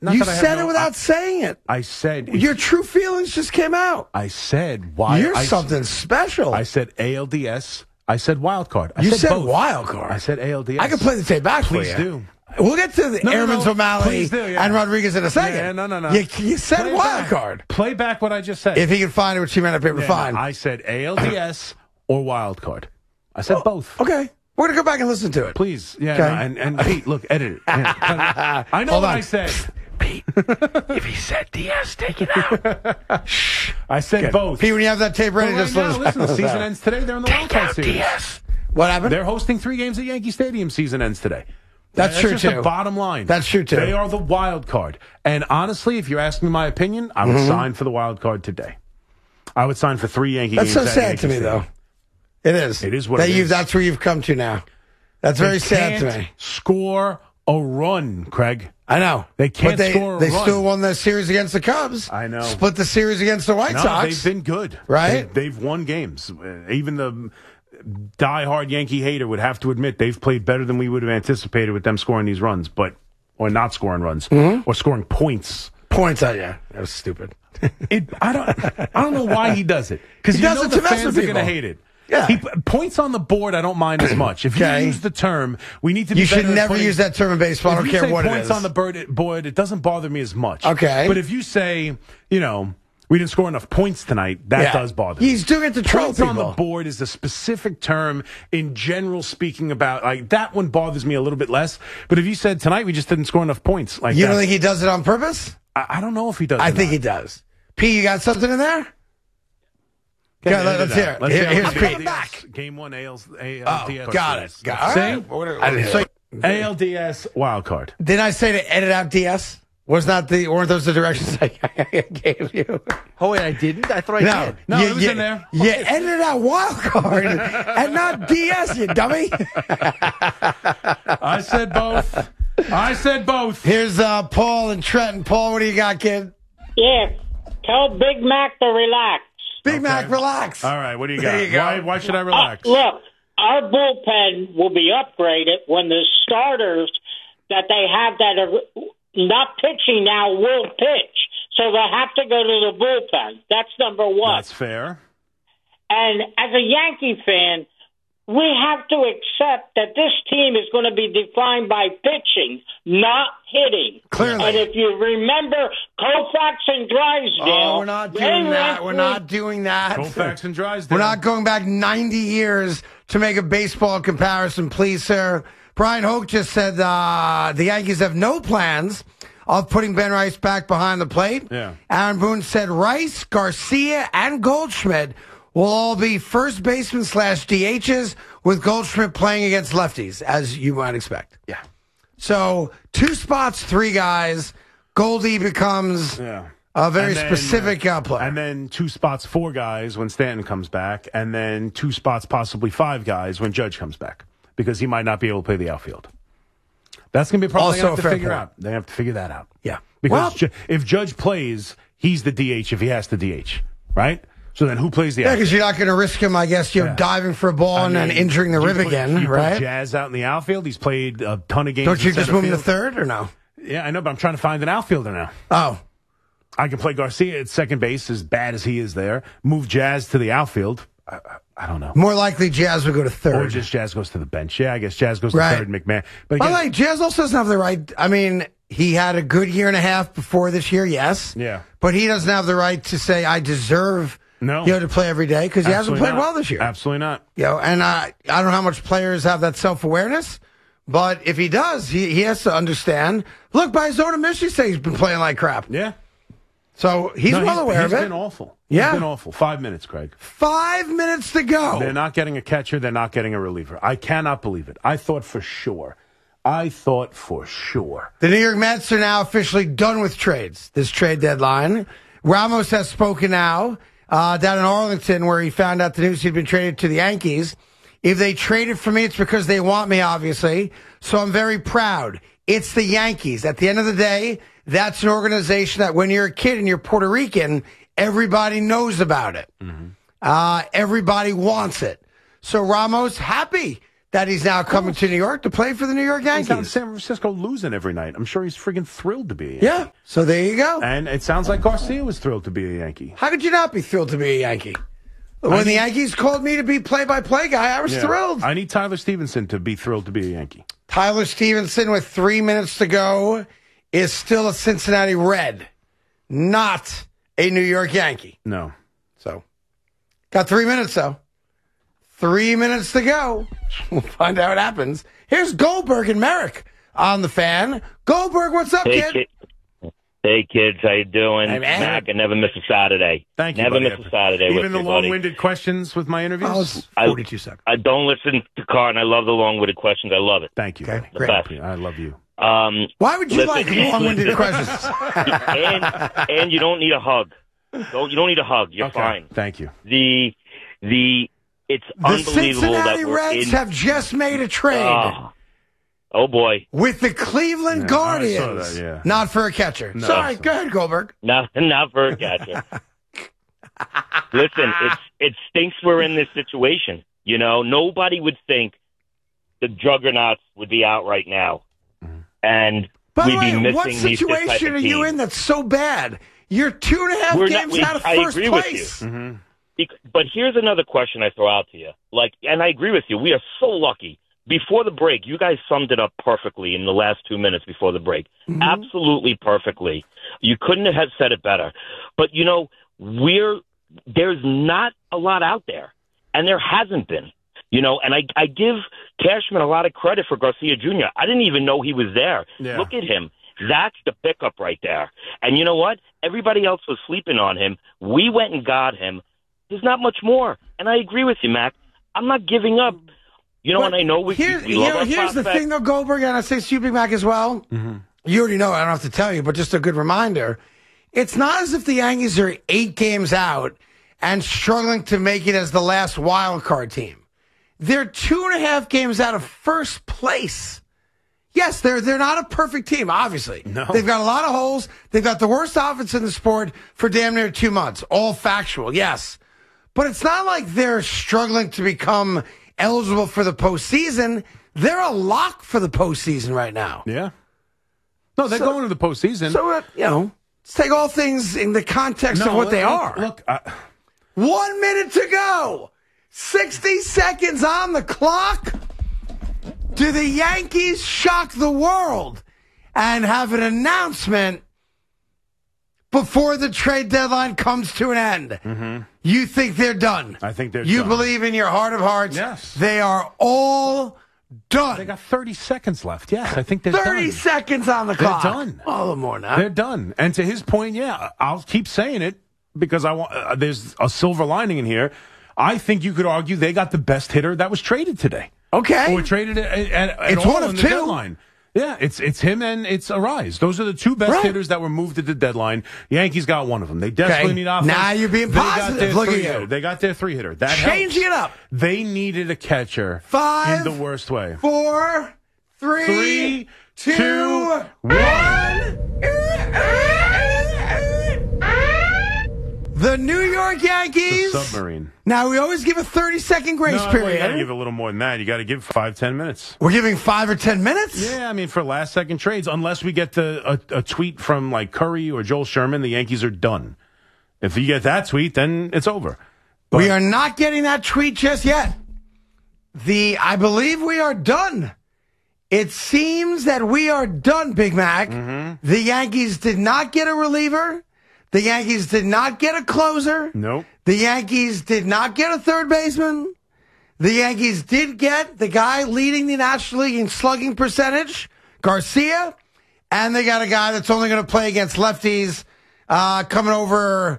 You said it without saying it. I said your true feelings just came out. I said why. You're something special. I said ALDS. I said wild card. You said both. wild card. I said ALDS. I can play the tape back for you. Please do. We'll get to the Airman's O'Malley and Rodriguez in a second. Yeah, no. You said wild card. Play back what I just said. If he can find it, which he might not be able to find. I said ALDS or wild card. I said both. Okay. We're going to go back and listen to it. Please. Yeah. Okay. And Pete, look, edit it. Yeah. I know what I said. Pete, if he said DS, take it out. Shh. I said both. Pete, when you have that tape ready, just listen, the season ends today. They're in the Wild Card Series. DS. What happened? They're hosting 3 games at Yankee Stadium. Season ends today. That's true, just too. The bottom line. That's true, too. They are the wild card. And honestly, if you're asking my opinion, I would sign for the wild card today. I would sign for 3 Yankee games. That's so sad to me, though. It is. It is what it is. That's where you've come to now. That's very sad to me. Score a run, Craig. I know. They can't score a run. They still won the series against the Cubs. I know. Split the series against the White Sox. They've been good. Right? They've won games. Even the diehard Yankee hater would have to admit they've played better than we would have anticipated with them scoring these runs, or not scoring runs, or scoring points. Yeah. That was stupid. I don't know why he does it. Because you know the fans are going to hate it. Yeah. Points on the board, I don't mind as much. If you use the term, we need to be You should never use that term in baseball. I don't care what it is. Points on the board, it doesn't bother me as much. Okay. But if you say, we didn't score enough points tonight, that does bother me. He's doing it to troll Points people. on the board is a specific term in general speaking about, that one bothers me a little bit less. But if you said tonight we just didn't score enough points, you don't think he does it on purpose? I don't know if he does. I think he does. P, you got something in there? Okay, let's hear it. Here's Pete. Back. Game 1 ALDS. Got it. See? ALDS wild card. Did I say to edit out DS? Weren't those the directions I gave you? Oh, wait, I didn't? I thought I did. No, it was in there. You edited out wild card and not DS, you dummy. I said both. Here's Paul and Trenton. Paul, what do you got, kid? Yeah, tell Big Mac to relax. Big Mac, relax. All right, what do you got? There you go. Why should I relax? Look, our bullpen will be upgraded when the starters that they have that are not pitching now will pitch. So they'll have to go to the bullpen. That's number one. That's fair. And as a Yankee fan, we have to accept that this team is going to be defined by pitching, not hitting. Clearly. And if you remember Koufax and Drysdale... Oh, we're not doing that. We're not doing that. Koufax and Drysdale. We're not going back 90 years to make a baseball comparison, please, sir. Brian Hoke just said the Yankees have no plans of putting Ben Rice back behind the plate. Yeah. Aaron Boone said Rice, Garcia, and Goldschmidt will all be first baseman / DHs, with Goldschmidt playing against lefties, as you might expect. Yeah. So 2 spots, 3 guys. Goldie becomes a very specific player. And then 2 spots, 4 guys when Stanton comes back, and then 2 spots, possibly 5 guys when Judge comes back, because he might not be able to play the outfield. That's going to be a problem they have to figure out. They have to figure that out. Yeah. Because if Judge plays, he's the DH if he has to DH, right? So then who plays the outfield? Yeah, because you're not going to risk him, I guess, diving for a ball and then injuring the rib again, right? Put Jazz out in the outfield. He's played a ton of games. Don't you just move him to third or no? Yeah, I know, but I'm trying to find an outfielder now. Oh. I can play Garcia at second base, as bad as he is there. Move Jazz to the outfield. I don't know. More likely Jazz would go to third. Or just Jazz goes to the bench. Yeah, I guess Jazz goes to third, McMahon. But again, by the way, Jazz also doesn't have the right... I mean, he had a good year and a half before this year, yes. Yeah. But he doesn't have the right to say, I deserve... to play every day, because he hasn't played well this year. Absolutely not. And I don't know how much players have that self-awareness, but if he does, he has to understand. Look, by his own admission, he says he's been playing like crap. Yeah. So he's well aware of it. He's been awful. Yeah. He's been awful. 5 minutes, Craig. 5 minutes to go. They're not getting a catcher. They're not getting a reliever. I cannot believe it. I thought for sure. The New York Mets are now officially done with trades, this trade deadline. Ramos has spoken now. Down in Arlington, where he found out the news he'd been traded to the Yankees. If they traded for me, it's because they want me, obviously. So I'm very proud. It's the Yankees. At the end of the day, that's an organization that when you're a kid and you're Puerto Rican, everybody knows about it. Mm-hmm. Everybody wants it. So Ramos, happy that he's now coming to New York to play for the New York Yankees. He's out in San Francisco losing every night. I'm sure he's freaking thrilled to be a Yankee. Yeah, so there you go. And it sounds like Garcia was thrilled to be a Yankee. How could you not be thrilled to be a Yankee? When the Yankees called me to be play-by-play guy, I was thrilled. I need Tyler Stevenson to be thrilled to be a Yankee. Tyler Stevenson, with 3 minutes to go, is still a Cincinnati Red, not a New York Yankee. No. So, got 3 minutes, though. 3 minutes to go. We'll find out what happens. Here's Goldberg and Merrick on the Fan. Goldberg, what's up, kid? Hey, kids. How you doing? Hey, man. Mac, I never miss a Saturday. Thank you, Never buddy. miss a Saturday Even with the you, buddy. long-winded questions with my interviews? I was 42 seconds. I don't listen to Carton. I love the long-winded questions. I love it. Thank you. Okay, buddy. great. best. I love you. Why would you listen, like long-winded questions? and you don't need a hug. You don't need a hug. You're Okay. fine. Thank you. It's The unbelievable Cincinnati that we're Reds in. have just made a trade Oh boy. with the Cleveland Guardians. I saw that, yeah. Not for a catcher. No. Sorry, go ahead, Goldberg. Not for a catcher. Listen, it stinks we're in this situation. You know, nobody would think the juggernauts would be out right now. And By the we'd way, be missing what these type situation of are you teams. in that's so bad? You're 2.5 games out of I first agree with place. you. Mm-hmm. But here's another question I throw out to you. And I agree with you. We are so lucky. Before the break, you guys summed it up perfectly in the last 2 minutes before the break. Mm-hmm. Absolutely perfectly. You couldn't have said it better. But, you know, there's not a lot out there. And there hasn't been. You know, and I give Cashman a lot of credit for Garcia Jr. I didn't even know he was there. Yeah. Look at him. That's the pickup right there. And you know what? Everybody else was sleeping on him. We went and got him. There's not much more. And I agree with you, Mac. I'm not giving up. You know, But and I know we love our here's the prospects. thing, though, Goldberg, and I say to you, Big Mac, as well. Mm-hmm. You already know, I don't have to tell you, but just a good reminder. It's not as if the Yankees are 8 games out and struggling to make it as the last wild card team. They're 2.5 games out of first place. Yes, they're not a perfect team, obviously. No. They've got a lot of holes. They've got the worst offense in the sport for damn near 2 months. All factual, yes. But it's not like they're struggling to become eligible for the postseason. They're a lock for the postseason right now. Yeah. No, they're going to the postseason. So, let's take all things in the context of what they are. Look, 1 minute to go. 60 seconds on the clock. Do the Yankees shock the world and have an announcement before the trade deadline comes to an end? Mm-hmm. You think they're done? I think they're You done. believe in your heart of hearts? Yes. They are all done. they got 30 seconds left. Yes, I think they're 30 done. seconds on the They're clock. done. A little more now. They're done. And to his point, yeah, I'll keep saying it because I want. There's a silver lining in here. I think you could argue they got the best hitter that was traded today. Okay. Or traded at It's all one of on the two. deadline. Yeah, it's him and it's Arise. Those are the two best Right. hitters that were moved at the deadline. Yankees got one of them. They desperately Okay. need offense. Now you're being They got positive. their Look at three-hitter. you. They got their 3-hitter. That Changing helps. it up. They needed a catcher 5, in the worst way. 4, 3, 3, 2, 2, 1. The New York Yankees. The submarine. Now, we always give a 30-second grace No, period. you got to give a little more than that. You got to give 5-10 minutes. We're giving 5 or 10 minutes? Yeah, I mean, for last-second trades, unless we get a tweet from, like, Curry or Joel Sherman, the Yankees are done. If you get that tweet, then it's over. But We are not getting that tweet just yet. I believe we are done. It seems that we are done, Big Mac. Mm-hmm. The Yankees did not get a reliever. The Yankees did not get a closer. Nope. The Yankees did not get a third baseman. The Yankees did get the guy leading the National League in slugging percentage, Garcia, and they got a guy that's only going to play against lefties coming over.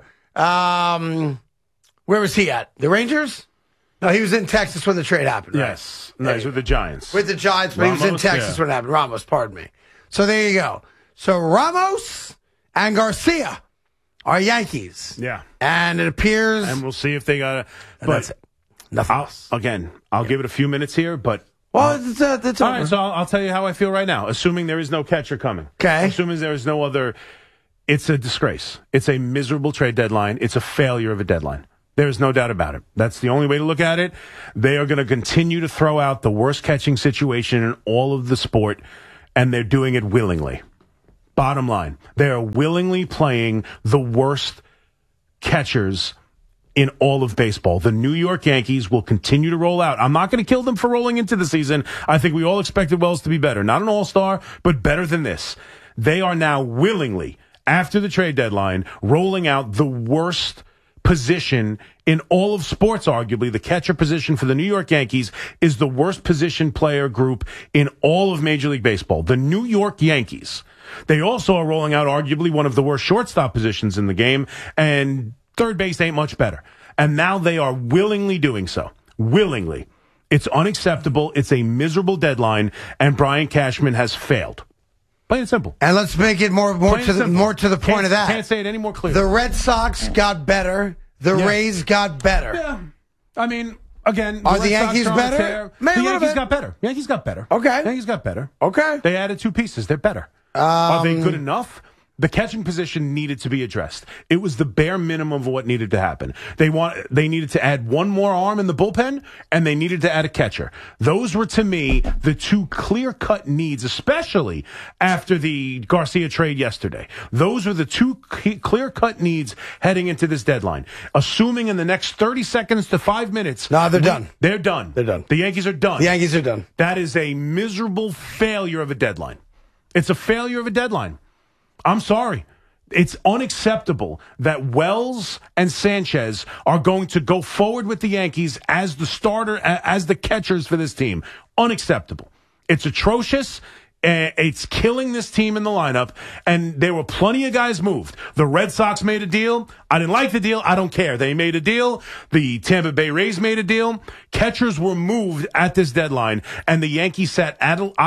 Where was he at? The Rangers? No, he was in Texas when the trade happened. Right? Yes. No, he's with the Giants. With the Giants, but he was in Ramos, Texas yeah. when it happened. Ramos, pardon me. So there you go. So Ramos and Garcia are Yankees. Yeah. And it appears... And we'll see if they got and that's it. Nothing else. I'll give it a few minutes here, but... Well, it's all over. right, so I'll tell you how I feel right now, assuming there is no catcher coming. Okay. Assuming there is no other... It's a disgrace. It's a miserable trade deadline. It's a failure of a deadline. There's no doubt about it. That's the only way to look at it. They are going to continue to throw out the worst catching situation in all of the sport, and they're doing it willingly. Bottom line, they are willingly playing the worst catchers in all of baseball. The New York Yankees will continue to roll out. I'm not going to kill them for rolling into the season. I think we all expected Wells to be better. Not an all-star, but better than this. They are now willingly, after the trade deadline, rolling out the worst position in all of sports, arguably. The catcher position for the New York Yankees is the worst position player group in all of Major League Baseball. The New York Yankees. They also are rolling out arguably one of the worst shortstop positions in the game, and third base ain't much better. And now they are willingly doing so. Willingly. It's unacceptable. It's a miserable deadline, and Brian Cashman has failed. Plain and simple. And let's make it more to the point of that. Can't say it any more clearly. The Red Sox got better. The Rays got better. Yeah. I mean, again, are the Yankees better? The Yankees got better. Yankees got better. Okay. Yankees got better. Okay. They added 2 pieces. They're better. Are they good enough? The catching position needed to be addressed. It was the bare minimum of what needed to happen. They needed to add one more arm in the bullpen, and they needed to add a catcher. Those were, to me, the 2 clear-cut needs, especially after the Garcia trade yesterday. Those are the 2 clear-cut needs heading into this deadline. Assuming in the next 30 seconds to 5 minutes. No, they're done. They're done. They're done. The Yankees are done. The Yankees are done. That is a miserable failure of a deadline. It's a failure of a deadline. I'm sorry. It's unacceptable that Wells and Sanchez are going to go forward with the Yankees as the starter, as the catchers for this team. Unacceptable. It's atrocious. It's killing this team in the lineup, and there were plenty of guys moved. The Red Sox made a deal. I didn't like the deal. I don't care. They made a deal. The Tampa Bay Rays made a deal. Catchers were moved at this deadline, and the Yankees sat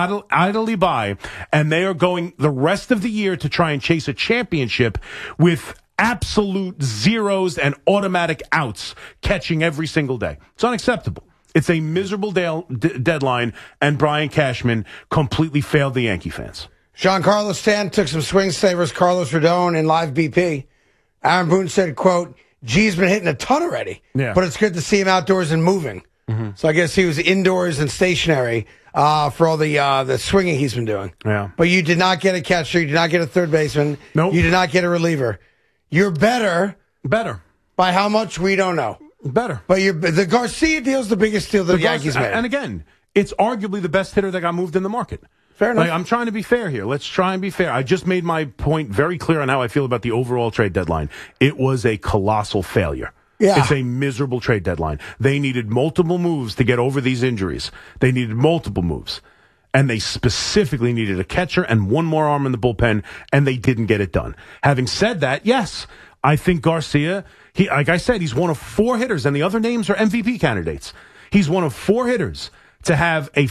idly by, and they are going the rest of the year to try and chase a championship with absolute zeros and automatic outs catching every single day. It's unacceptable. It's a miserable deadline, and Brian Cashman completely failed the Yankee fans. Giancarlo Stanton took some swing savers, Carlos Rodon in live BP. Aaron Boone said, quote, G's been hitting a ton already, but it's good to see him outdoors and moving. Mm-hmm. So I guess he was indoors and stationary for all the swinging he's been doing. Yeah. But you did not get a catcher. You did not get a third baseman. Nope. You did not get a reliever. You're better. Better. By how much, we don't know. Better. But the Garcia deal's the biggest deal the Yankees made. And again, it's arguably the best hitter that got moved in the market. Fair enough. I'm trying to be fair here. Let's try and be fair. I just made my point very clear on how I feel about the overall trade deadline. It was a colossal failure. Yeah. It's a miserable trade deadline. They needed multiple moves to get over these injuries. They needed multiple moves. And they specifically needed a catcher and one more arm in the bullpen, and they didn't get it done. Having said that, yes, I think Garcia, like I said, he's one of 4 hitters, and the other names are MVP candidates. He's one of 4 hitters to have a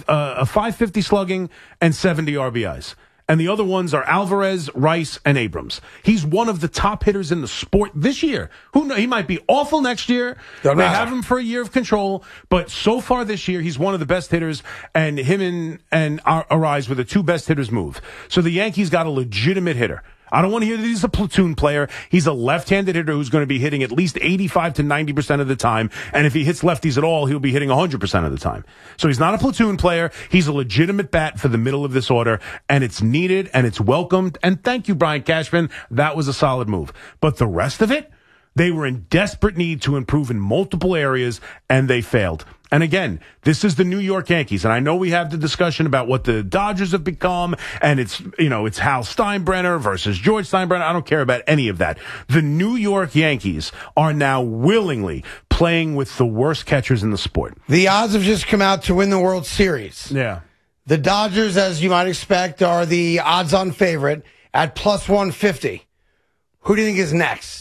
550 slugging and 70 RBIs. And the other ones are Alvarez, Rice, and Abrams. He's one of the top hitters in the sport this year. Who knows? He might be awful next year. They have him for a year of control, but so far this year, he's one of the best hitters, and him and Arise were the 2 best hitters move. So the Yankees got a legitimate hitter. I don't want to hear that he's a platoon player. He's a left-handed hitter who's going to be hitting at least 85 to 90% of the time. And if he hits lefties at all, he'll be hitting 100% of the time. So he's not a platoon player. He's a legitimate bat for the middle of this order. And it's needed and it's welcomed. And thank you, Brian Cashman. That was a solid move. But the rest of it, they were in desperate need to improve in multiple areas, and they failed. And again, this is the New York Yankees, and I know we have the discussion about what the Dodgers have become, and it's Hal Steinbrenner versus George Steinbrenner. I don't care about any of that. The New York Yankees are now willingly playing with the worst catchers in the sport. The odds have just come out to win the World Series. Yeah. The Dodgers, as you might expect, are the odds-on favorite at plus 150. Who do you think is next?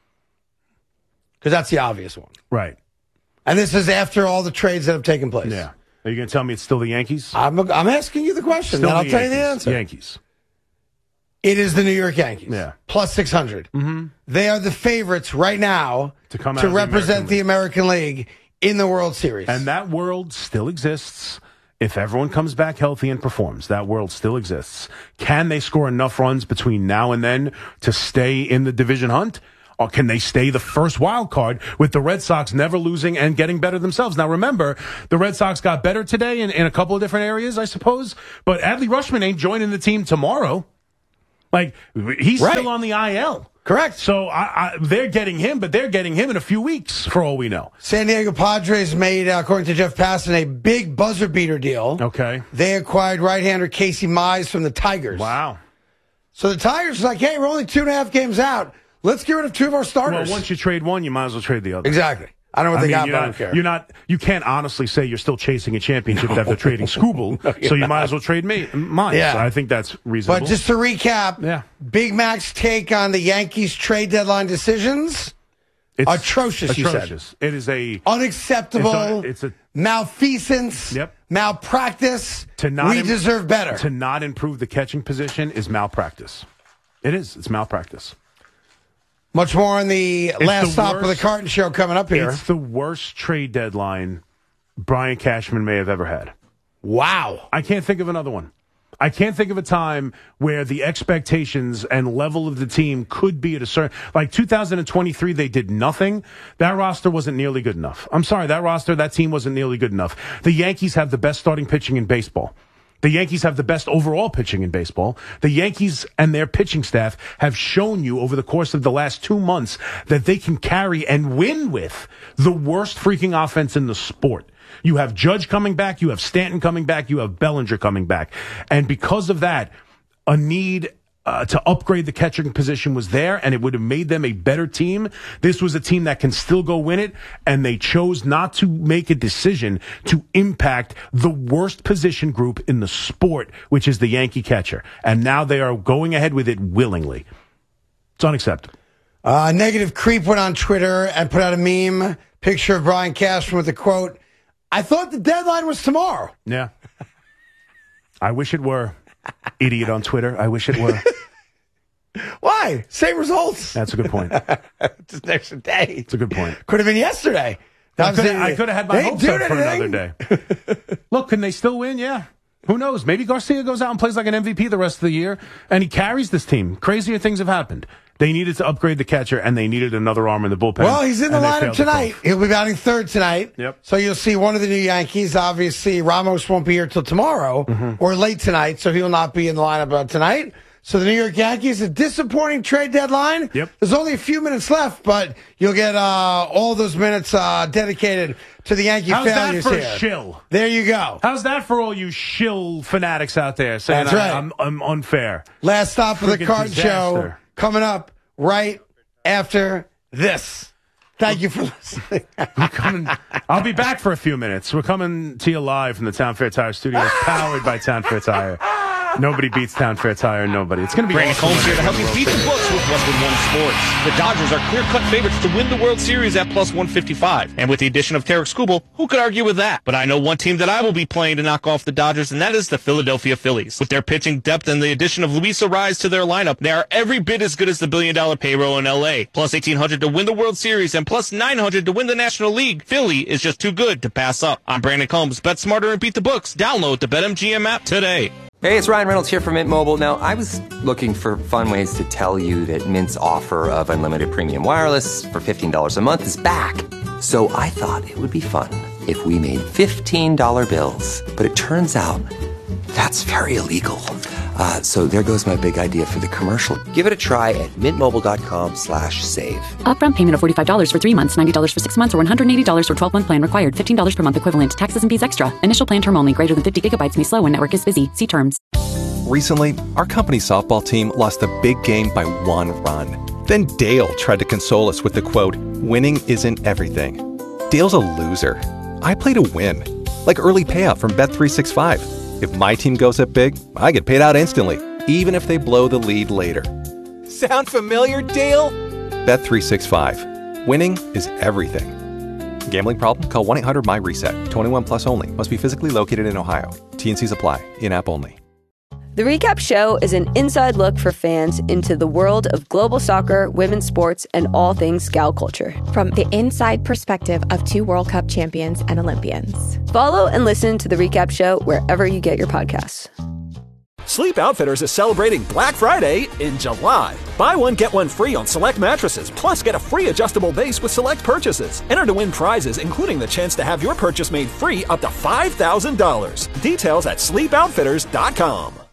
Because that's the obvious one. Right. And this is after all the trades that have taken place. Yeah. Are you going to tell me it's still the Yankees? I'm asking you the question, and I'll tell you the answer. Yankees. It is the New York Yankees. Yeah. Plus 600. Mm-hmm. They are the favorites right now to represent the American League in the World Series. And that world still exists. If everyone comes back healthy and performs, that world still exists. Can they score enough runs between now and then to stay in the division hunt? Or can they stay the first wild card with the Red Sox never losing and getting better themselves? Now, remember, the Red Sox got better today in a couple of different areas, I suppose. But Adley Rutschman ain't joining the team tomorrow. Like, he's still on the IL. Correct. So they're getting him, but they're getting him in a few weeks, for all we know. San Diego Padres made, according to Jeff Passan, a big buzzer beater deal. Okay. They acquired right-hander Casey Mize from the Tigers. Wow. So the Tigers are like, hey, we're only 2.5 games out. Let's get rid of 2 of our starters. Well, once you trade one, you might as well trade the other. Exactly. I don't know what they got, but I don't care. You can't honestly say you're still chasing a championship after trading Skubal, so you might as well trade mine. Yeah. So I think that's reasonable. But just to recap, Big Mac's take on the Yankees trade deadline decisions, it's atrocious, you said. It is unacceptable, it's a malfeasance, malpractice. We deserve better. To not improve the catching position is malpractice. It is. It's malpractice. Much more on the last stop of the Carton Show coming up here. It's the worst trade deadline Brian Cashman may have ever had. Wow. I can't think of another one. I can't think of a time where the expectations and level of the team could be at a certain... Like 2023, they did nothing. That roster wasn't nearly good enough. I'm sorry, that team wasn't nearly good enough. The Yankees have the best starting pitching in baseball. The Yankees have the best overall pitching in baseball. The Yankees and their pitching staff have shown you over the course of the last 2 months that they can carry and win with the worst freaking offense in the sport. You have Judge coming back. You have Stanton coming back. You have Bellinger coming back. And because of that, a need to upgrade the catching position was there, and it would have made them a better team. This was a team that can still go win it, and they chose not to make a decision to impact the worst position group in the sport, which is the Yankee catcher. And now they are going ahead with it willingly. It's unacceptable. Negative Creep went on Twitter and put out a meme picture of Brian Cashman with the quote, "I thought the deadline was tomorrow." Yeah. I wish it were. Idiot on Twitter. I wish it were. Why? Same results. That's a good point. Just an extra day. It's a good point. Could have been yesterday. I could have had my hopes up for another day. Look, can they still win? Yeah. Who knows? Maybe Garcia goes out and plays like an MVP the rest of the year, and he carries this team. Crazier things have happened. They needed to upgrade the catcher, and they needed another arm in the bullpen. Well, he's in the lineup tonight. He'll be batting third tonight. Yep. So you'll see one of the new Yankees. Obviously, Ramos won't be here till tomorrow or late tonight, so he will not be in the lineup tonight. So the New York Yankees, a disappointing trade deadline. Yep. There's only a few minutes left, but you'll get all those minutes dedicated to the Yankee failures here. How's that for shill? There you go. How's that for all you shill fanatics out there saying That's right. I'm unfair? Last stop of the Carton Show coming up right after this. Thank you for listening. I'll be back for a few minutes. We're coming to you live from the Town Fair Tire Studios, powered by Town Fair Tire. Nobody beats Town Fair Tire. Nobody. It's going to be Brandon Combs here to help you beat the books with 1-1 Sports. The Dodgers are clear-cut favorites to win the World Series at plus 155. And with the addition of Tarek Skubal, who could argue with that? But I know one team that I will be playing to knock off the Dodgers, and that is the Philadelphia Phillies. With their pitching depth and the addition of Luis Arraez to their lineup, they are every bit as good as the billion-dollar payroll in L.A. Plus 1,800 to win the World Series and plus 900 to win the National League. Philly is just too good to pass up. I'm Brandon Combs. Bet smarter and beat the books. Download the BetMGM app today. Hey, it's Ryan Reynolds here from Mint Mobile. Now, I was looking for fun ways to tell you that Mint's offer of unlimited premium wireless for $15 a month is back. So I thought it would be fun if we made $15 bills. But it turns out that's very illegal. So there goes my big idea for the commercial. Give it a try at mintmobile.com/save. Upfront payment of $45 for 3 months, $90 for 6 months, or $180 for 12-month plan required. $15 per month equivalent. Taxes and fees extra. Initial plan term only. Greater than 50 gigabytes may slow when network is busy. See terms. Recently, our company softball team lost a big game by 1 run. Then Dale tried to console us with the quote, "Winning isn't everything." Dale's a loser. I play to win. Like early payout from Bet365. If my team goes up big, I get paid out instantly, even if they blow the lead later. Sound familiar, Dale? Bet365. Winning is everything. Gambling problem? Call 1-800-MY-RESET. 21 plus only. Must be physically located in Ohio. T&Cs apply. In-app only. The Recap Show is an inside look for fans into the world of global soccer, women's sports, and all things Scout culture. From the inside perspective of 2 World Cup champions and Olympians. Follow and listen to The Recap Show wherever you get your podcasts. Sleep Outfitters is celebrating Black Friday in July. Buy one, get one free on select mattresses, plus get a free adjustable base with select purchases. Enter to win prizes, including the chance to have your purchase made free up to $5,000. Details at sleepoutfitters.com.